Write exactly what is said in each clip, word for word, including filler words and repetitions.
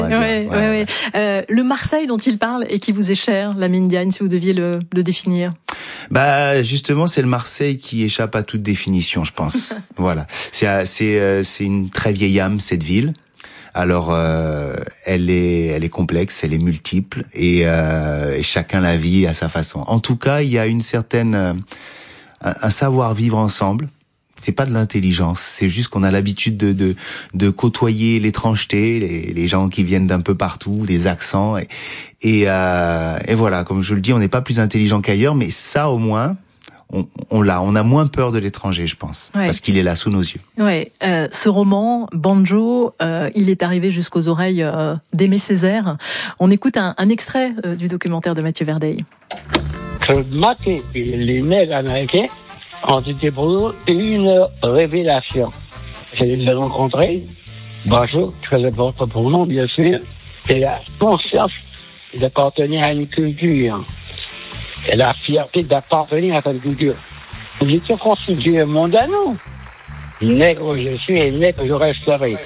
va dire. Ouais, ouais, ouais, ouais. Euh, le Marseille dont il parle et qui vous est cher, Lamine Diagne, si vous deviez le, le définir. Bah justement, c'est le Marseille qui échappe à toute définition, je pense. Voilà, c'est c'est c'est une très vieille âme, cette ville. Alors, euh, elle est, elle est complexe, elle est multiple, et, euh, et chacun la vit à sa façon. En tout cas, il y a une certaine, euh, un, un savoir-vivre ensemble. C'est pas de l'intelligence, c'est juste qu'on a l'habitude de, de, de côtoyer l'étrangeté, les, les gens qui viennent d'un peu partout, des accents, et, et, euh, et voilà. Comme je le dis, on n'est pas plus intelligent qu'ailleurs, mais ça, au moins, on, on l'a, on a moins peur de l'étranger, je pense, ouais. Parce qu'il est là sous nos yeux. Ouais, euh, ce roman, Banjo, euh, il est arrivé jusqu'aux oreilles euh, d'Aimé Césaire. On écoute un, un extrait euh, du documentaire de Mathieu Verdeil. Mackay et les nègres américains ont été pour eux une révélation. Je les ai rencontrés. Banjo, très important pour nous, bien sûr, et la conscience d'appartenir à une culture. Et la fierté d'appartenir à cette culture. J'ai tout constitué un monde à nous. Nègre je suis et nègre je resterai.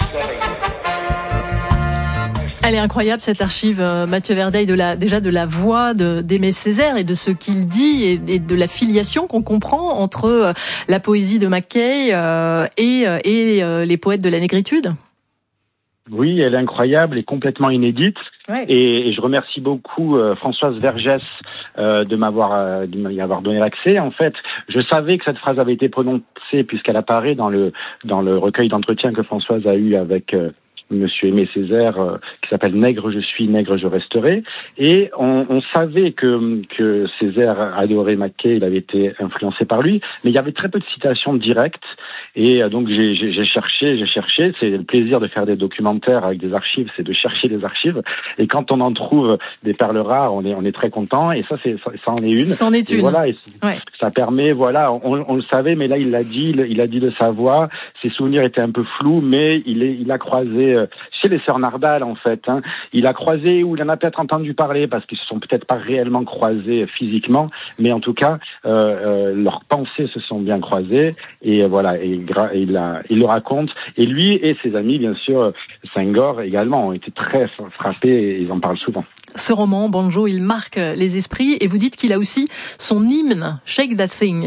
Elle est incroyable cette archive, euh, Mathieu Verdeil, de la, déjà de la voix de, d'Aimé Césaire et de ce qu'il dit et, et de la filiation qu'on comprend entre euh, la poésie de Mackay euh, et, euh, et euh, les poètes de la négritude. Oui, elle est incroyable et complètement inédite. Ouais. Et, et je remercie beaucoup euh, Françoise Vergès euh, de m'avoir euh, de m'y avoir donné l'accès. En fait, je savais que cette phrase avait été prononcée puisqu'elle apparaît dans le dans le recueil d'entretien que Françoise a eu avec euh, Monsieur Aimé Césaire, euh, qui s'appelle Nègre je suis, nègre je resterai. Et on, on savait que que Césaire adorait Mackay, il avait été influencé par lui, mais il y avait très peu de citations directes. Et euh, donc j'ai, j'ai, j'ai cherché, j'ai cherché. C'est le plaisir de faire des documentaires avec des archives, c'est de chercher des archives. Et quand on en trouve des perles rares, on est on est très content. Et ça c'est ça, ça en est une. C'en est une. Et voilà. Et ouais. Ça permet, voilà, on, on le savait, mais là il l'a dit, il, il a dit de sa voix. Ses souvenirs étaient un peu flous, mais il est il a croisé chez les sœurs Nardal, en fait. Hein. Il a croisé, ou il en a peut-être entendu parler, parce qu'ils se sont peut-être pas réellement croisés physiquement, mais en tout cas, euh, euh, leurs pensées se sont bien croisées, et euh, voilà, et, gra- et il, a, il le raconte. Et lui et ses amis, bien sûr, Senghor également, ont été très frappés, et ils en parlent souvent. Ce roman, Banjo, il marque les esprits, et vous dites qu'il a aussi son hymne, Shake That Thing.